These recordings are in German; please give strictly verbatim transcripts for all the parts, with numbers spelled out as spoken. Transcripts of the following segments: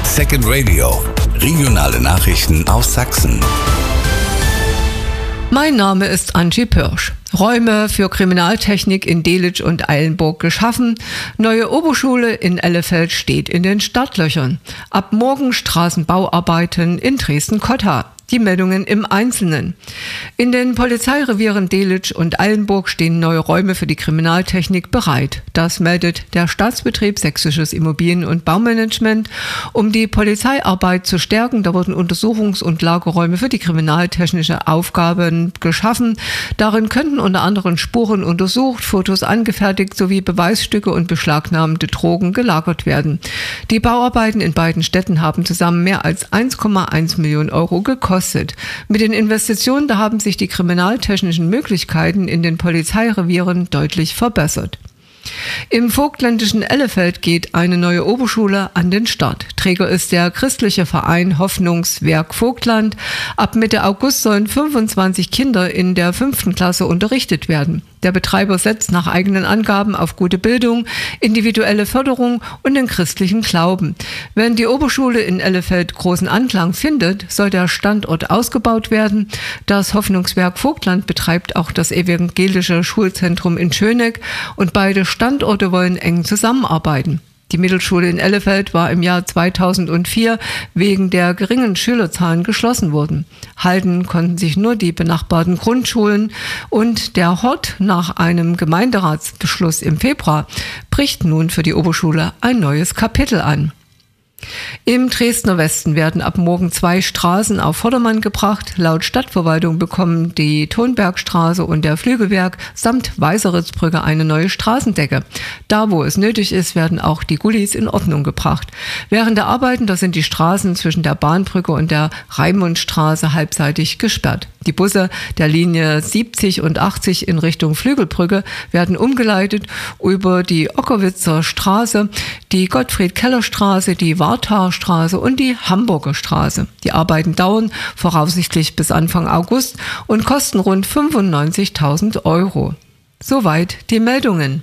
Second Radio. Regionale Nachrichten aus Sachsen. Mein Name ist Angie Pirsch. Räume für Kriminaltechnik in Delitzsch und Eilenburg geschaffen. Neue Oberschule in Ellefeld steht in den Startlöchern. Ab morgen Straßenbauarbeiten in Dresden-Cotta. Die Meldungen im Einzelnen. In den Polizeirevieren Delitzsch und Eilenburg stehen neue Räume für die Kriminaltechnik bereit. Das meldet der Staatsbetrieb Sächsisches Immobilien- und Baumanagement. Um die Polizeiarbeit zu stärken, da wurden Untersuchungs- und Lagerräume für die kriminaltechnische Aufgaben geschaffen. Darin könnten unter anderem Spuren untersucht, Fotos angefertigt sowie Beweisstücke und beschlagnahmte Drogen gelagert werden. Die Bauarbeiten in beiden Städten haben zusammen mehr als eins Komma eins Millionen Euro gekostet. Mit den Investitionen, da haben sich die kriminaltechnischen Möglichkeiten in den Polizeirevieren deutlich verbessert. Im vogtländischen Ellefeld geht eine neue Oberschule an den Start. Träger ist der christliche Verein Hoffnungswerk Vogtland. Ab Mitte August sollen fünfundzwanzig Kinder in der fünften Klasse unterrichtet werden. Der Betreiber setzt nach eigenen Angaben auf gute Bildung, individuelle Förderung und den christlichen Glauben. Wenn die Oberschule in Ellefeld großen Anklang findet, soll der Standort ausgebaut werden. Das Hoffnungswerk Vogtland betreibt auch das evangelische Schulzentrum in Schöneck und beide Standorte wollen eng zusammenarbeiten. Die Mittelschule in Ellefeld war im Jahr zweitausendvier wegen der geringen Schülerzahlen geschlossen worden. Halten konnten sich nur die benachbarten Grundschulen und der Hort nach einem Gemeinderatsbeschluss im Februar bricht nun für die Oberschule ein neues Kapitel an. Im Dresdner Westen werden ab morgen zwei Straßen auf Vordermann gebracht. Laut Stadtverwaltung bekommen die Thonbergstraße und der Flügelwerk samt Weißeritzbrücke eine neue Straßendecke. Da, wo es nötig ist, werden auch die Gullis in Ordnung gebracht. Während der Arbeiten, da sind die Straßen zwischen der Bahnbrücke und der Raimundstraße halbseitig gesperrt. Die Busse der Linie siebzig und achtzig in Richtung Flügelbrücke werden umgeleitet über die Ockerwitzer Straße, die Gottfried-Keller-Straße, die Warthaarstraße und die Hamburger Straße. Die Arbeiten dauern voraussichtlich bis Anfang August und kosten rund fünfundneunzigtausend Euro. Soweit die Meldungen.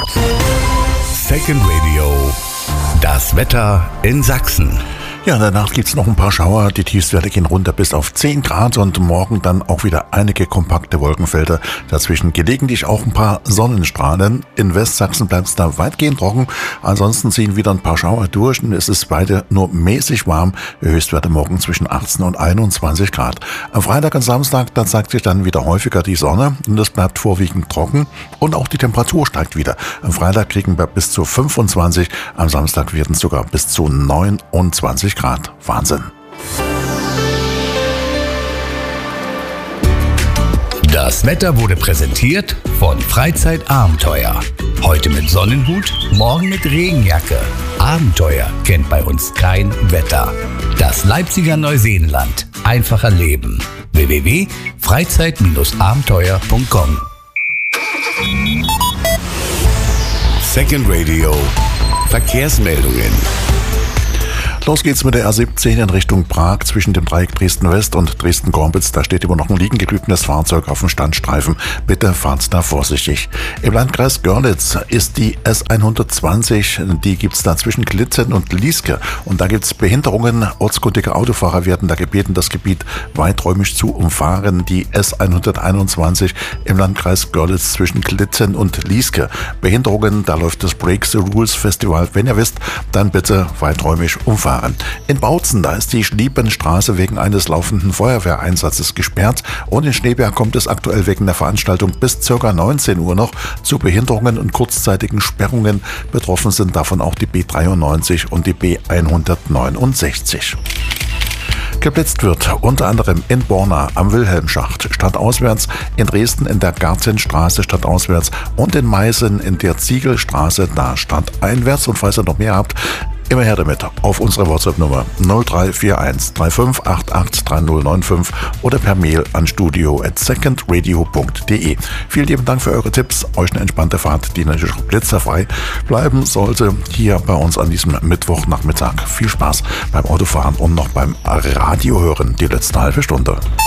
Second Radio. Das Wetter in Sachsen. Ja, danach gibt's noch ein paar Schauer. Die Tiefstwerte gehen runter bis auf zehn Grad und morgen dann auch wieder einige kompakte Wolkenfelder. Dazwischen gelegentlich auch ein paar Sonnenstrahlen. In Westsachsen bleibt's da weitgehend trocken. Ansonsten ziehen wieder ein paar Schauer durch und es ist beide nur mäßig warm. Höchstwerte morgen zwischen achtzehn und einundzwanzig Grad. Am Freitag und Samstag, da zeigt sich dann wieder häufiger die Sonne und es bleibt vorwiegend trocken und auch die Temperatur steigt wieder. Am Freitag kriegen wir bis zu fünfundzwanzig, am Samstag werden es sogar bis zu neunundzwanzig Grad. Wahnsinn. Das Wetter wurde präsentiert von Freizeitabenteuer. Heute mit Sonnenhut, morgen mit Regenjacke. Abenteuer kennt bei uns kein Wetter. Das Leipziger Neuseenland. Einfacher Leben. w w w punkt freizeit abenteuer punkt com. Second Radio. Verkehrsmeldungen. Los geht's mit der R siebzehn in Richtung Prag zwischen dem Dreieck Dresden-West und Dresden-Gorbitz. Da steht immer noch ein liegen gebliebenes Fahrzeug auf dem Standstreifen. Bitte fahrt da vorsichtig. Im Landkreis Görlitz ist die S hundertzwanzig, die gibt's da zwischen Klitzen und Lieske. Und da gibt's Behinderungen. Ortskundige Autofahrer werden da gebeten, das Gebiet weiträumig zu umfahren. Die S hunderteinundzwanzig im Landkreis Görlitz zwischen Klitzen und Lieske. Behinderungen, da läuft das Break the Rules Festival. Wenn ihr wisst, dann bitte weiträumig umfahren. In Bautzen, da ist die Schliepenstraße wegen eines laufenden Feuerwehreinsatzes gesperrt und in Schneeberg kommt es aktuell wegen der Veranstaltung bis ca. neunzehn Uhr noch zu Behinderungen und kurzzeitigen Sperrungen. Betroffen sind davon auch die B dreiundneunzig und die B hundertneunundsechzig. Geblitzt wird unter anderem in Borna am Wilhelmschacht stadtauswärts, in Dresden in der Gartenstraße stadtauswärts und in Meißen in der Ziegelstraße da stadteinwärts. Und falls ihr noch mehr habt, immer her damit auf unsere WhatsApp-Nummer null drei vier eins drei fünf acht acht drei null neun fünf oder per Mail an studio at secondradio punkt de. Vielen lieben Dank für eure Tipps. Euch eine entspannte Fahrt, die natürlich auch blitzerfrei bleiben sollte, hier bei uns an diesem Mittwochnachmittag. Viel Spaß beim Autofahren und noch beim Radio hören die letzte halbe Stunde.